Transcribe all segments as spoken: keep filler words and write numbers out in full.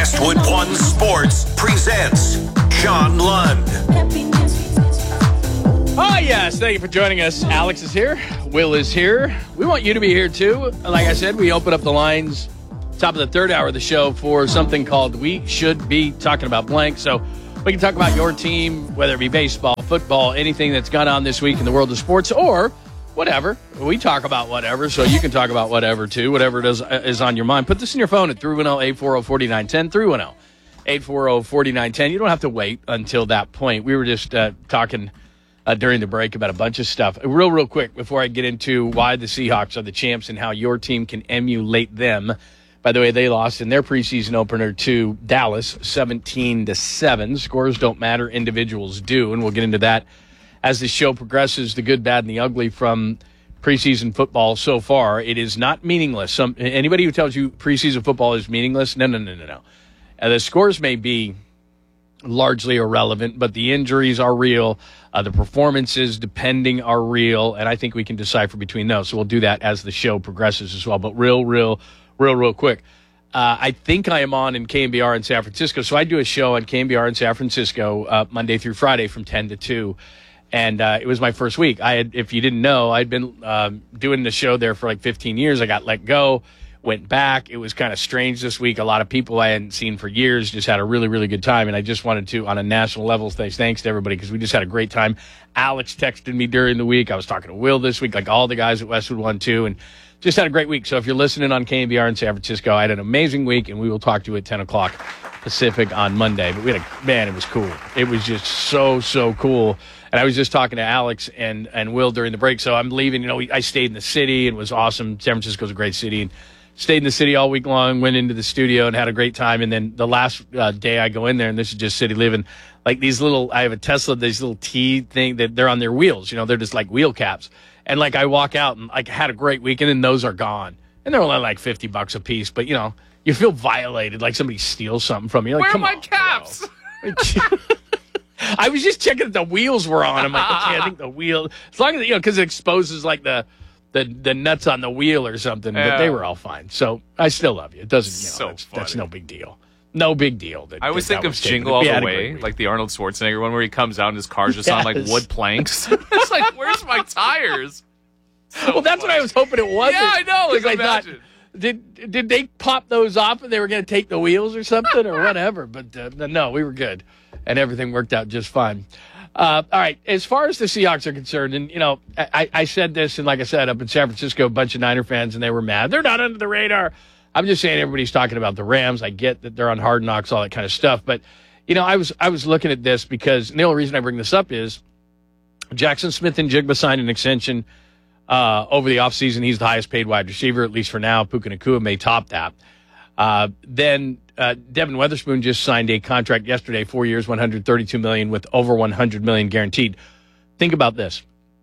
Westwood One Sports presents John Lund. Oh, yes. Thank you for joining us. Alex is here. Will is here. We want you to be here, too. Like I said, we open up the lines top of the third hour of the show for something called We Should Be Talking About Blank. So we can talk about your team, whether it be baseball, football, anything that's gone on this week in the world of sports, or whatever. We talk about whatever, so you can talk about whatever, too. Whatever it is, is on your mind. Put this in your phone at three one zero, eight four zero, four nine one zero, three one zero, eight four zero, four nine one zero. You don't have to wait until that point. We were just uh, talking uh, during the break about a bunch of stuff. Real, real quick, before I get into why the Seahawks are the champs and how your team can emulate them. By the way, they lost in their preseason opener to Dallas, seventeen to seven. Scores don't matter, individuals do, and we'll get into that as the show progresses, the good, bad, and the ugly from preseason football so far. It is not meaningless. Some Anybody who tells you preseason football is meaningless, no, no, no, no, no. Uh, the scores may be largely irrelevant, but the injuries are real. Uh, the performances, depending, are real, and I think we can decipher between those. So we'll do that as the show progresses as well. But real, real, real, real quick. Uh, I think I am on in K M B R in San Francisco. So I do a show on K M B R in San Francisco uh, Monday through Friday from ten to two. And uh, it was my first week. I had, if you didn't know, I'd been um, doing the show there for like fifteen years. I got let go, went back. It was kind of strange this week. A lot of people I hadn't seen for years, just had a really, really good time. And I just wanted to, on a national level, say thanks to everybody because we just had a great time. Alex texted me during the week. I was talking to Will this week, like all the guys at Westwood One, too. And just had a great week. So if you're listening on K M B R in San Francisco, I had an amazing week, and we will talk to you at ten o'clock Pacific on Monday. But we had a, man, it was cool. It was just so, so cool. And I was just talking to Alex and, and Will during the break. So I'm leaving. You know, I stayed in the city and it was awesome. San Francisco's a great city. And stayed in the city all week long, went into the studio and had a great time. And then the last uh, day I go in there, and this is just city living, like these little, I have a Tesla, these little T thing that they're on their wheels. You know, they're just like wheel caps. And like I walk out and like had a great week, and then those are gone. And they're only like fifty bucks a piece. But, you know, you feel violated, like somebody steals something from you. You're like, where come are my on, caps? I was just checking that the wheels were on. I'm like, okay, I think the wheel, as long as, you know, because it exposes like the, the the nuts on the wheel or something, yeah. But they were all fine. So I still love you. It doesn't, you know, so that's, that's no big deal. No big deal. That, I always that think that of was taken. Jingle All Yeah, the Way, like the Arnold Schwarzenegger one where he comes out and his car's just yes. on like wood planks. It's like, where's my tires? So well, that's funny. what I was hoping it wasn't. Yeah, I know. Like, I imagine. thought, did did they pop those off and they were going to take the wheels or something or whatever? But uh, no, we were good, and everything worked out just fine. Uh, all right, as far as the Seahawks are concerned, and you know, I, I said this, and like I said, up in San Francisco, a bunch of Niner fans, and they were mad. They're not under the radar. I'm just saying everybody's talking about the Rams. I get that they're on Hard Knocks, all that kind of stuff, but you know, I was I was looking at this because and the only reason I bring this up is Jackson Smith-Njigba signed an extension uh, over the offseason. He's the highest paid wide receiver, at least for now. Puka Nacua may top that. Uh, then uh, Devin Witherspoon just signed a contract yesterday, four years, one hundred thirty-two million dollars with over one hundred million dollars guaranteed. Think about this.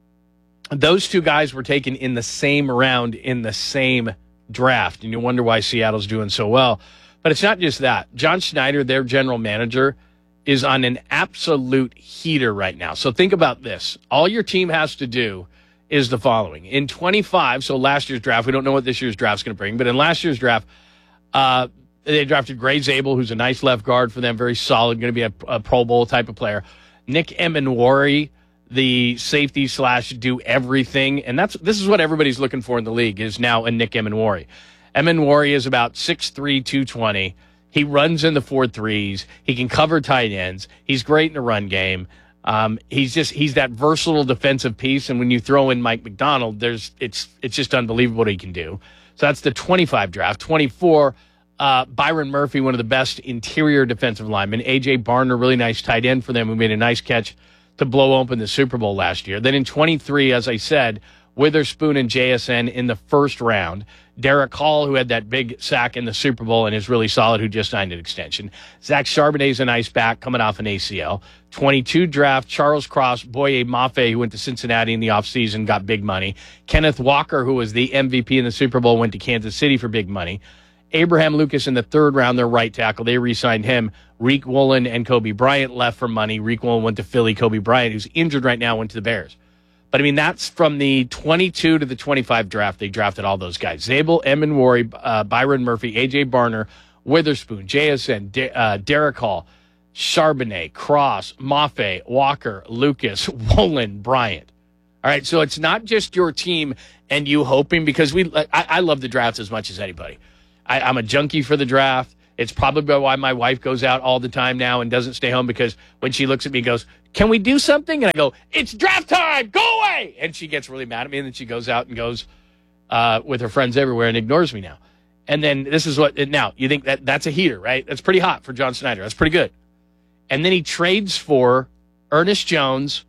Those two guys were taken in the same round in the same draft, and you wonder why Seattle's doing so well. But it's not just that. John Schneider, their general manager, is on an absolute heater right now. So think about this. All your team has to do is the following. In twenty-five, so last year's draft, we don't know what this year's draft's going to bring, but in last year's draft, uh, they drafted Gray Zabel, who's a nice left guard for them, very solid, going to be a, a Pro Bowl type of player. Nick Emenwari, the safety slash do everything, and that's this is what everybody's looking for in the league is now a Nick Emenwari. Emenwari is about six three, two twenty. He runs in the four threes. He can cover tight ends. He's great in the run game. Um, he's just he's that versatile defensive piece, and when you throw in Mike McDonald, there's it's it's just unbelievable what he can do. So that's the twenty-five draft. twenty-four, uh, Byron Murphy, one of the best interior defensive linemen. A J. Barner, really nice tight end for them, who made a nice catch to blow open the Super Bowl last year. Then in twenty-three, as I said, Witherspoon and J S N in the first round. Derek Hall, who had that big sack in the Super Bowl and is really solid, who just signed an extension. Zach Charbonnet's a nice back coming off an A C L. twenty-two draft, Charles Cross, Boye Mafe, who went to Cincinnati in the offseason, got big money. Kenneth Walker, who was the M V P in the Super Bowl, went to Kansas City for big money. Abraham Lucas in the third round, their right tackle. They re-signed him. Reek Woolen and Kobe Bryant left for money. Reek Woolen went to Philly. Kobe Bryant, who's injured right now, went to the Bears. But, I mean, that's from the twenty-two to the twenty-five draft. They drafted all those guys. Zabel, Emenwari, uh, Byron Murphy, A J. Barner, Witherspoon, J S N, De- uh, Derek Hall, Charbonnet, Cross, Maffei, Walker, Lucas, Wolin, Bryant. All right, so it's not just your team and you hoping, because we. I, I love the draft as much as anybody. I, I'm a junkie for the draft. It's probably why my wife goes out all the time now and doesn't stay home, because when she looks at me and goes, can we do something? And I go, it's draft time, go away. And she gets really mad at me, and then she goes out and goes uh, with her friends everywhere and ignores me now. And then this is what, now, you think that that's a heater, right? That's pretty hot for John Schneider. That's pretty good. And then he trades for Ernest Jones,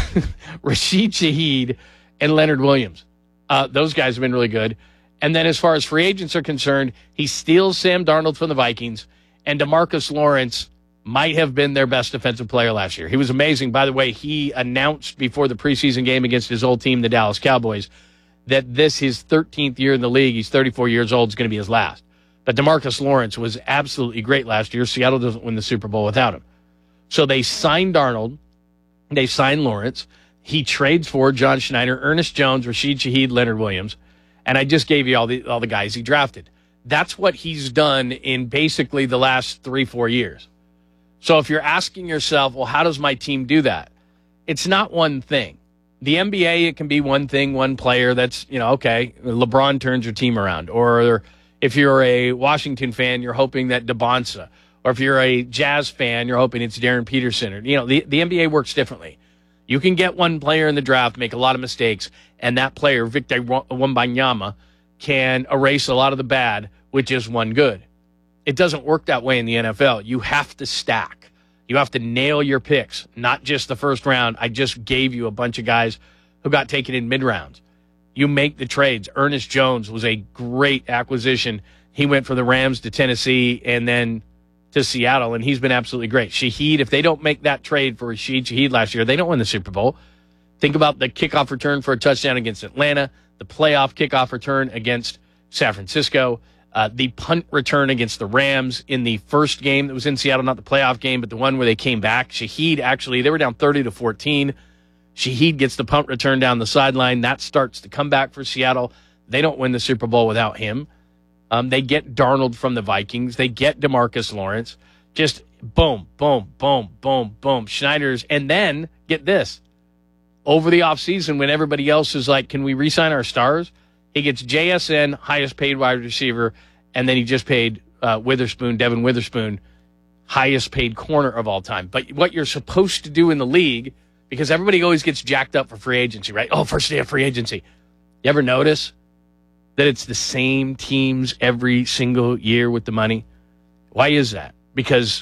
Rashid Shaheed, and Leonard Williams. Uh, those guys have been really good. And then as far as free agents are concerned, he steals Sam Darnold from the Vikings, and DeMarcus Lawrence might have been their best defensive player last year. He was amazing. By the way, he announced before the preseason game against his old team, the Dallas Cowboys, that this, his thirteenth year in the league, he's thirty-four years old, is going to be his last. But DeMarcus Lawrence was absolutely great last year. Seattle doesn't win the Super Bowl without him. So they signed Darnold. They signed Lawrence. He trades for John Schneider, Ernest Jones, Rashid Shaheed, Leonard Williams. And I just gave you all the all the guys he drafted. That's what he's done in basically the last three, four years. So if you're asking yourself, well, how does my team do that? It's not one thing. The N B A, it can be one thing, one player. That's, you know, okay, LeBron turns your team around. Or if you're a Washington fan, you're hoping that DeBonsa. Or if you're a Jazz fan, you're hoping it's Darren Peterson. Or, you know, the, the N B A works differently. You can get one player in the draft, make a lot of mistakes, and that player, Victor Wembanyama, can erase a lot of the bad with just one good. It doesn't work that way in the N F L. You have to stack. You have to nail your picks, not just the first round. I just gave you a bunch of guys who got taken in mid-rounds. You make the trades. Ernest Jones was a great acquisition. He went from the Rams to Tennessee and then to Seattle, and he's been absolutely great. Shaheed, if they don't make that trade for Rashid Shaheed last year, they don't win the Super Bowl. Think about the kickoff return for a touchdown against Atlanta, the playoff kickoff return against San Francisco, uh, the punt return against the Rams in the first game that was in Seattle, not the playoff game, but the one where they came back. Shaheed, actually, they were down thirty to fourteen. Shaheed gets the punt return down the sideline. That starts the comeback for Seattle. They don't win the Super Bowl without him. Um, they get Darnold from the Vikings. They get DeMarcus Lawrence. Just boom, boom, boom, boom, boom. Schneider's. And then, get this. Over the offseason, when everybody else is like, can we re-sign our stars? He gets J S N, highest paid wide receiver, and then he just paid uh, Witherspoon, Devin Witherspoon, highest paid corner of all time. But what you're supposed to do in the league, because everybody always gets jacked up for free agency, right? Oh, first day of free agency. You ever notice that it's the same teams every single year with the money? Why is that? Because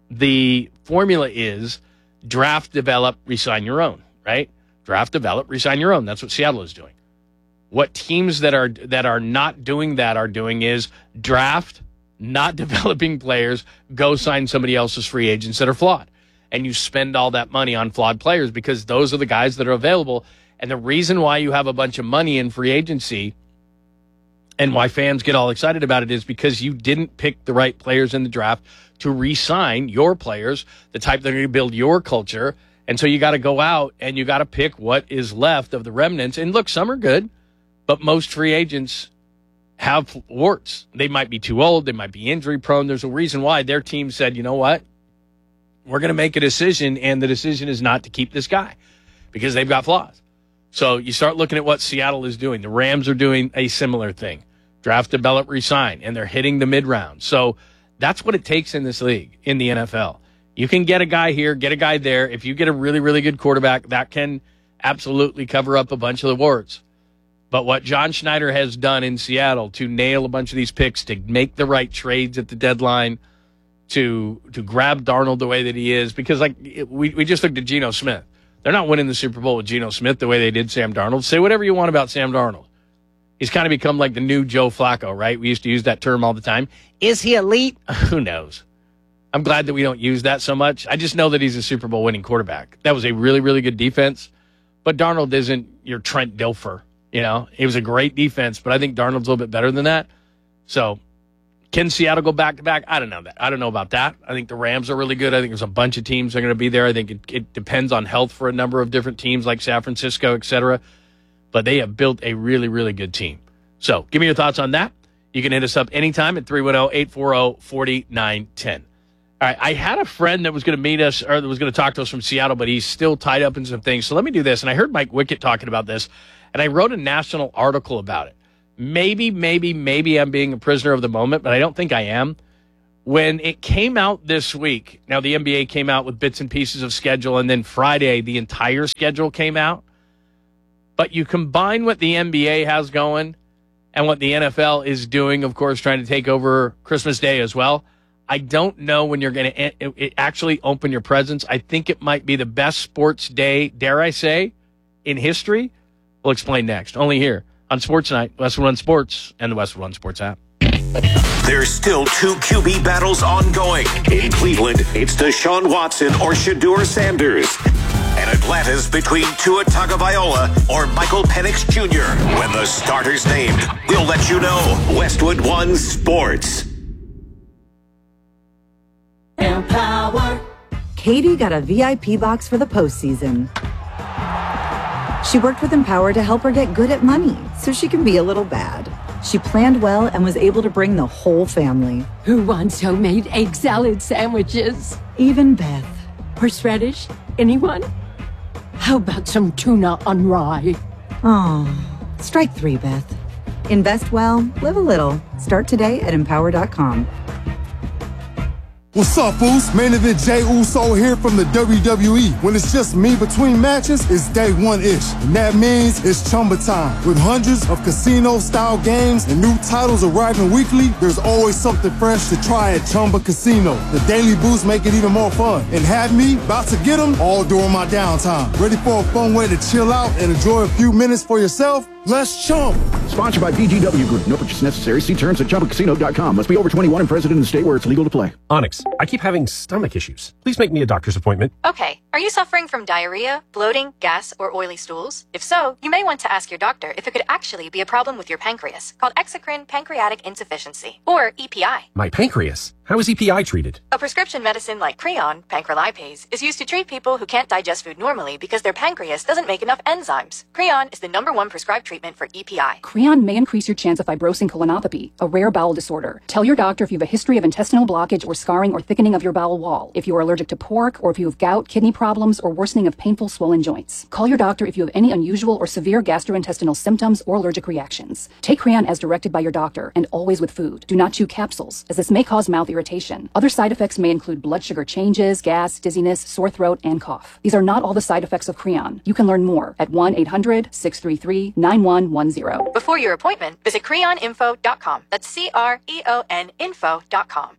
the formula is draft, develop, resign your own, right? Draft, develop, resign your own. That's what Seattle is doing. What teams that are that are not doing that are doing is draft, not developing players, go sign somebody else's free agents that are flawed. And you spend all that money on flawed players because those are the guys that are available. And the reason why you have a bunch of money in free agency and why fans get all excited about it is because you didn't pick the right players in the draft to re-sign your players, the type that are going to build your culture. And so you got to go out and you got to pick what is left of the remnants. And look, some are good, but most free agents have warts. They might be too old. They might be injury prone. There's a reason why their team said, you know what? We're going to make a decision, and the decision is not to keep this guy because they've got flaws. So you start looking at what Seattle is doing. The Rams are doing a similar thing. Draft, develop, resign, and they're hitting the mid-round. So that's what it takes in this league, in the N F L. You can get a guy here, get a guy there. If you get a really, really good quarterback, that can absolutely cover up a bunch of the warts. But what John Schneider has done in Seattle to nail a bunch of these picks, to make the right trades at the deadline, to to grab Darnold the way that he is, because like we, we just looked at Geno Smith. They're not winning the Super Bowl with Geno Smith the way they did Sam Darnold. Say whatever you want about Sam Darnold. He's kind of become like the new Joe Flacco, right? We used to use that term all the time. Is he elite? Who knows? I'm glad that we don't use that so much. I just know that he's a Super Bowl winning quarterback. That was a really, really good defense. But Darnold isn't your Trent Dilfer. You know, it was a great defense, but I think Darnold's a little bit better than that. So can Seattle go back-to-back? I don't know that. I don't know about that. I think the Rams are really good. I think there's a bunch of teams that are going to be there. I think it, it depends on health for a number of different teams like San Francisco, et cetera. But they have built a really, really good team. So give me your thoughts on that. You can hit us up anytime at three one zero, eight four zero, four nine one zero. All right, I had a friend that was going to meet us or that was going to talk to us from Seattle, but he's still tied up in some things. So let me do this. And I heard Mike Wickett talking about this, and I wrote a national article about it. Maybe, maybe, maybe I'm being a prisoner of the moment, but I don't think I am. When it came out this week, now the N B A came out with bits and pieces of schedule, and then Friday the entire schedule came out. But you combine what the N B A has going and what the N F L is doing, of course, trying to take over Christmas Day as well. I don't know when you're going to actually open your presents. I think it might be the best sports day, dare I say, in history. We'll explain next. Only here on Sports Night, Westwood One Sports, and the Westwood One Sports app. There's still two Q B battles ongoing. In Cleveland, it's Deshaun Watson or Shedeur Sanders. And Atlanta's between Tua Tagovailoa or Michael Penix Junior When the starter's named, we'll let you know. Westwood One Sports. Empower. Katie got a V I P box for the postseason. She worked with Empower to help her get good at money so she can be a little bad. She planned well and was able to bring the whole family. Who wants homemade egg salad sandwiches? Even Beth. Horseradish? Anyone? How about some tuna on rye? Oh, strike three, Beth. Invest well, live a little. Start today at empower dot com. What's up, Foos? Main event Jey Uso here from the W W E. When it's just me between matches, it's day one-ish. And that means it's Chumba time. With hundreds of casino-style games and new titles arriving weekly, there's always something fresh to try at Chumba Casino. The daily boosts make it even more fun. And have me about to get them all during my downtime. Ready for a fun way to chill out and enjoy a few minutes for yourself? Let's chump. Sponsored by B G W Group. No purchase necessary. See terms at chumba casino dot com. Must be over twenty-one and present in the state where it's legal to play. Onyx, I keep having stomach issues. Please make me a doctor's appointment. Okay. Are you suffering from diarrhea, bloating, gas, or oily stools? If so, you may want to ask your doctor if it could actually be a problem with your pancreas, called exocrine pancreatic insufficiency, or E P I. My pancreas? How is E P I treated? A prescription medicine like Creon, pancrelipase, is used to treat people who can't digest food normally because their pancreas doesn't make enough enzymes. Creon is the number one prescribed treatment for E P I. Creon may increase your chance of fibrosing colonopathy, a rare bowel disorder. Tell your doctor if you have a history of intestinal blockage or scarring or thickening of your bowel wall, if you are allergic to pork, or if you have gout, kidney problems, or worsening of painful swollen joints. Call your doctor if you have any unusual or severe gastrointestinal symptoms or allergic reactions. Take Creon as directed by your doctor, and always with food. Do not chew capsules, as this may cause mouth irritation. Other side effects may include blood sugar changes, gas, dizziness, sore throat, and cough. These are not all the side effects of Creon. You can learn more at one eight hundred, six three three, nine one one zero. Before your appointment, visit creon info dot com. That's C R E O N info dot com.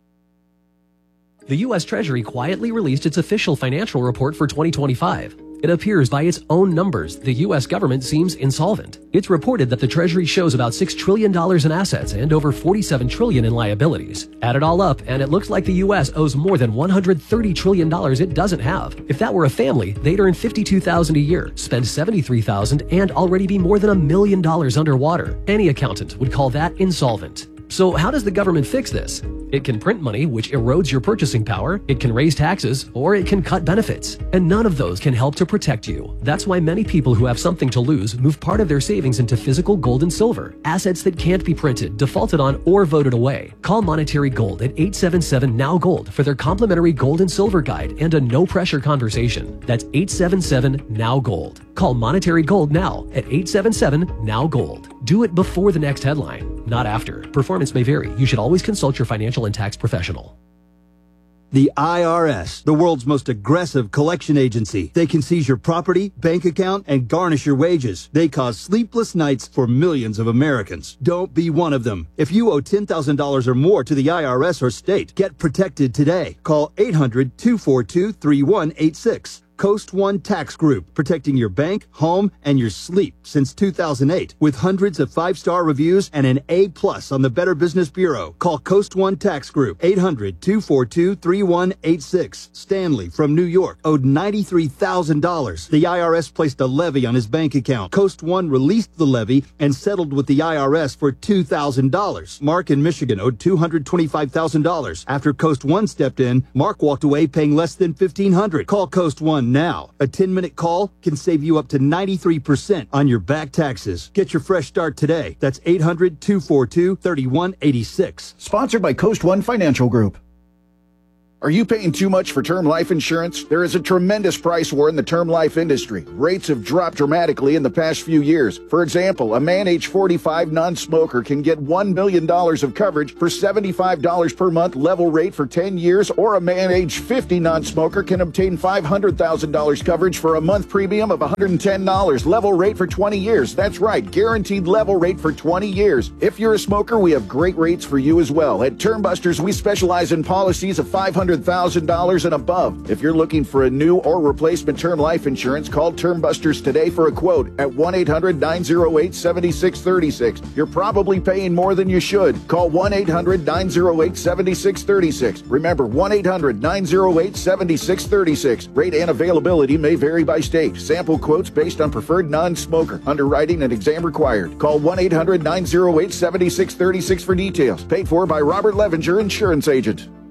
The U S Treasury quietly released its official financial report for twenty twenty-five. It appears by its own numbers, the U S government seems insolvent. It's reported that the Treasury shows about six trillion dollars in assets and over forty-seven trillion dollars in liabilities. Add it all up, and it looks like the U S owes more than one hundred thirty trillion dollars it doesn't have. If that were a family, they'd earn fifty-two thousand dollars a year, spend seventy-three thousand dollars, and already be more than a million dollars underwater. Any accountant would call that insolvent. So how does the government fix this? It can print money, which erodes your purchasing power, it can raise taxes, or it can cut benefits. And none of those can help to protect you. That's why many people who have something to lose move part of their savings into physical gold and silver, assets that can't be printed, defaulted on, or voted away. Call Monetary Gold at eight seven seven, N O W Gold for their complimentary gold and silver guide and a no-pressure conversation. That's eight seven seven, N O W Gold. Call Monetary Gold now at eight seven seven, N O W Gold. Do it before the next headline, not after. Performance may vary. You should always consult your financial and tax professional. The I R S, the world's most aggressive collection agency. They can seize your property, bank account, and garnish your wages. They cause sleepless nights for millions of Americans. Don't be one of them. If you owe ten thousand dollars or more to the I R S or state, get protected today. Call eight hundred, two four two, three one eight six. Coast One Tax Group, protecting your bank, home, and your sleep since two thousand eight. With hundreds of five-star reviews and an A plus on the Better Business Bureau. Call Coast One Tax Group, eight hundred, two four two, three one eight six. Stanley from New York owed ninety-three thousand dollars. The I R S placed a levy on his bank account. Coast One released the levy and settled with the I R S for two thousand dollars. Mark in Michigan owed two hundred twenty-five thousand dollars. After Coast One stepped in, Mark walked away paying less than fifteen hundred dollars. Call Coast One one now. A ten-minute call can save you up to ninety-three percent on your back taxes. Get your fresh start today. That's eight hundred, two four two, three one eight six. Sponsored by Coast One Financial Group. Are you paying too much for term life insurance? There is a tremendous price war in the term life industry. Rates have dropped dramatically in the past few years. For example, a man age forty-five non-smoker can get one million dollars of coverage for seventy-five dollars per month level rate for ten years, or a man age fifty non-smoker can obtain five hundred thousand dollars coverage for a month premium of one hundred ten dollars level rate for twenty years. That's right, guaranteed level rate for twenty years. If you're a smoker, we have great rates for you as well. At Term Busters, we specialize in policies of five hundred thousand dollars and above. If you're looking for a new or replacement term life insurance, call Term Busters today for a quote at one eight hundred, nine oh eight, seven six three six. You're probably paying more than you should. Call one eight hundred, nine oh eight, seven six three six. Remember, one eight hundred, nine oh eight, seven six three six. Rate and availability may vary by state. Sample quotes based on preferred non-smoker. Underwriting and exam required. Call one eight hundred, nine oh eight, seven six three six for details. Paid for by Robert Levenger, Insurance Agent.